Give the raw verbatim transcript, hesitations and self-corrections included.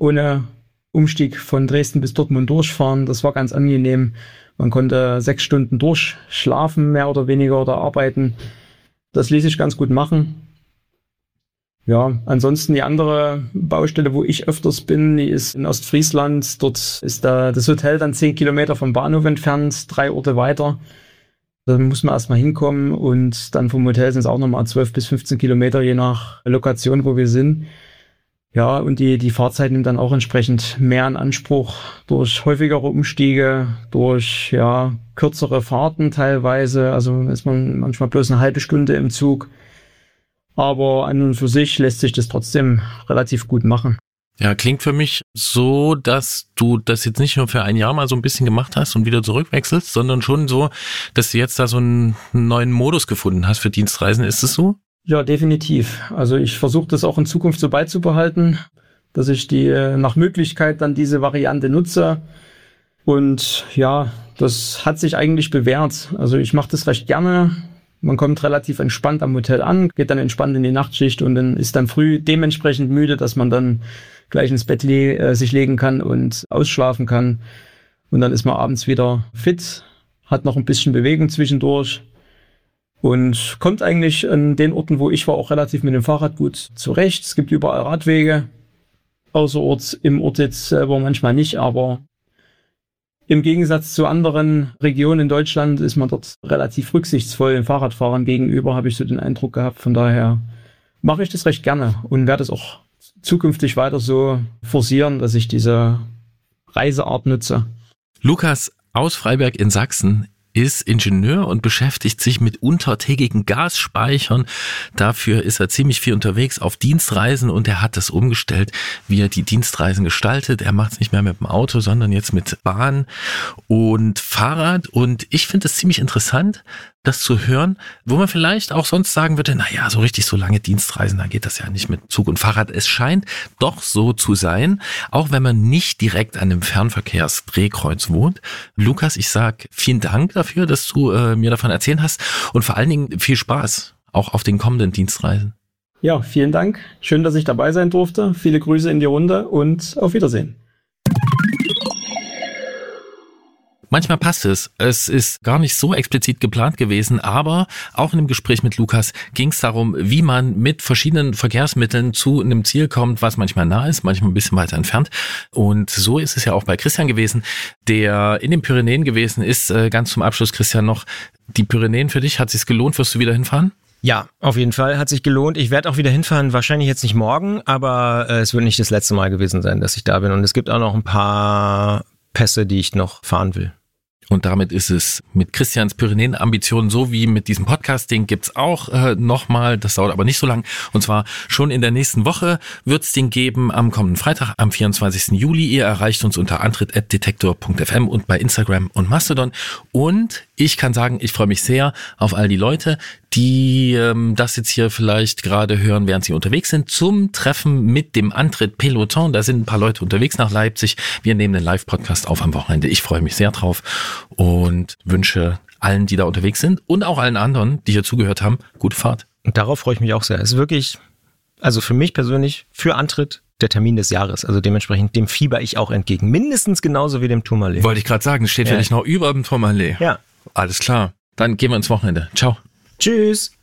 ohne Umstieg von Dresden bis Dortmund durchfahren. Das war ganz angenehm. Man konnte sechs Stunden durchschlafen, mehr oder weniger, oder arbeiten. Das ließ sich ganz gut machen. Ja, ansonsten die andere Baustelle, wo ich öfters bin, die ist in Ostfriesland. Dort ist da das Hotel dann zehn Kilometer vom Bahnhof entfernt, drei Orte weiter. Da muss man erstmal hinkommen, und dann vom Hotel sind es auch nochmal zwölf bis fünfzehn Kilometer, je nach Lokation, wo wir sind. Ja, und die, die Fahrzeit nimmt dann auch entsprechend mehr in Anspruch durch häufigere Umstiege, durch, ja, kürzere Fahrten teilweise. Also ist man manchmal bloß eine halbe Stunde im Zug. Aber an und für sich lässt sich das trotzdem relativ gut machen. Ja, klingt für mich so, dass du das jetzt nicht nur für ein Jahr mal so ein bisschen gemacht hast und wieder zurückwechselst, sondern schon so, dass du jetzt da so einen neuen Modus gefunden hast für Dienstreisen. Ist es so? Ja, definitiv. Also ich versuche das auch in Zukunft so beizubehalten, dass ich die nach Möglichkeit dann diese Variante nutze. Und ja, das hat sich eigentlich bewährt. Also ich mache das recht gerne. Man kommt relativ entspannt am Hotel an, geht dann entspannt in die Nachtschicht und dann ist dann früh dementsprechend müde, dass man dann gleich ins Bett le- äh, sich legen kann und ausschlafen kann. Und dann ist man abends wieder fit, hat noch ein bisschen Bewegung zwischendurch. Und kommt eigentlich an den Orten, wo ich war, auch relativ mit dem Fahrrad gut zurecht. Es gibt überall Radwege, außerorts, im Ort jetzt selber manchmal nicht, aber im Gegensatz zu anderen Regionen in Deutschland ist man dort relativ rücksichtsvoll den Fahrradfahrern gegenüber, habe ich so den Eindruck gehabt. Von daher mache ich das recht gerne und werde es auch zukünftig weiter so forcieren, dass ich diese Reiseart nutze. Lukas aus Freiberg in Sachsen ist Ingenieur und beschäftigt sich mit untertägigen Gasspeichern. Dafür ist er ziemlich viel unterwegs auf Dienstreisen, und er hat das umgestellt, wie er die Dienstreisen gestaltet. Er macht es nicht mehr mit dem Auto, sondern jetzt mit Bahn und Fahrrad. Und ich finde es ziemlich interessant, das zu hören, wo man vielleicht auch sonst sagen würde, naja, so richtig so lange Dienstreisen, da geht das ja nicht mit Zug und Fahrrad. Es scheint doch so zu sein, auch wenn man nicht direkt an dem Fernverkehrsdrehkreuz wohnt. Lukas, ich sag vielen Dank dafür, dass du äh, mir davon erzählt hast, und vor allen Dingen viel Spaß auch auf den kommenden Dienstreisen. Ja, vielen Dank. Schön, dass ich dabei sein durfte. Viele Grüße in die Runde und auf Wiedersehen. Manchmal passt es. Es ist gar nicht so explizit geplant gewesen, aber auch in dem Gespräch mit Lukas ging es darum, wie man mit verschiedenen Verkehrsmitteln zu einem Ziel kommt, was manchmal nah ist, manchmal ein bisschen weiter entfernt. Und so ist es ja auch bei Christian gewesen, der in den Pyrenäen gewesen ist. Ganz zum Abschluss, Christian, noch die Pyrenäen für dich. Hat es sich gelohnt? Wirst du wieder hinfahren? Ja, auf jeden Fall. Hat sich gelohnt. Ich werde auch wieder hinfahren, wahrscheinlich jetzt nicht morgen, aber äh, es wird nicht das letzte Mal gewesen sein, dass ich da bin. Und es gibt auch noch ein paar Pässe, die ich noch fahren will. Und damit ist es mit Christians Pyrenäen-Ambitionen so wie mit diesem Podcast-Ding gibt's auch äh, nochmal, das dauert aber nicht so lang, und zwar schon in der nächsten Woche wird's den geben, am kommenden Freitag, am vierundzwanzigsten Juli. Ihr erreicht uns unter antritt at detektor punkt f m und bei Instagram und Mastodon. Und ich kann sagen, ich freue mich sehr auf all die Leute, die ähm, das jetzt hier vielleicht gerade hören, während sie unterwegs sind, zum Treffen mit dem Antritt Peloton. Da sind ein paar Leute unterwegs nach Leipzig. Wir nehmen den Live-Podcast auf am Wochenende. Ich freue mich sehr drauf und wünsche allen, die da unterwegs sind und auch allen anderen, die hier zugehört haben, gute Fahrt. Und darauf freue ich mich auch sehr. Es ist wirklich, also für mich persönlich, für Antritt der Termin des Jahres. Also dementsprechend, dem fieber ich auch entgegen. Mindestens genauso wie dem Tourmalet. Wollte ich gerade sagen, steht ja. vielleicht noch über dem Tourmalet. Ja. Alles klar. Dann gehen wir ins Wochenende. Ciao. Tschüss.